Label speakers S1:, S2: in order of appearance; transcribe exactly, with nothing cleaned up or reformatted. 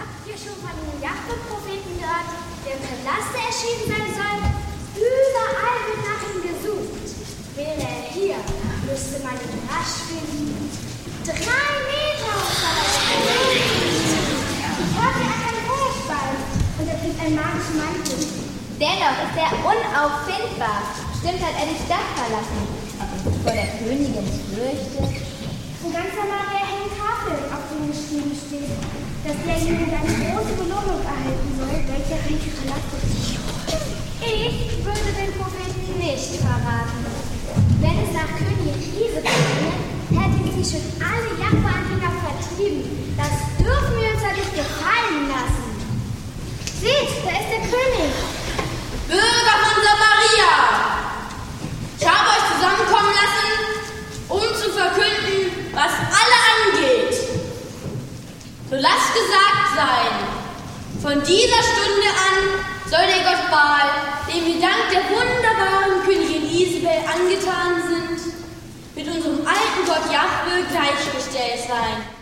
S1: Habt ihr schon von dem Jahwe-Propheten gehört, der im Palast erschienen sein soll? Überall wird nach ihm gesucht. Wäre er hier, müsste man ihn rasch finden. Drei Meter hoch soll er Ich hörte einen Hochball und er trägt einen magischen Mantel.
S2: Dennoch ist er unauffindbar. Stimmt, hat er die Stadt verlassen. Aber sich vor der Königin fürchtet.
S1: In ganz Samaria hängen Tafeln, auf denen geschrieben steht, dass derjenige eine große Belohnung erhalten soll, welcher Rieke verlassen. Ich würde den Propheten nicht verraten. Wenn es nach Königin Isabel ginge, hätten sie schon alle Jahwe-Anhänger vertrieben. Das dürfen wir uns ja nicht gefallen lassen. Seht, da ist der König.
S3: Bürger von Samaria, ich habe euch zusammenkommen lassen, um zu verkünden, was alle angeht. So lasst gesagt sein, von dieser Stunde an soll der Gott Baal, dem wir dank der wunderbaren Königin Isabel angetan sind, mit unserem alten Gott Jahwe gleichgestellt sein.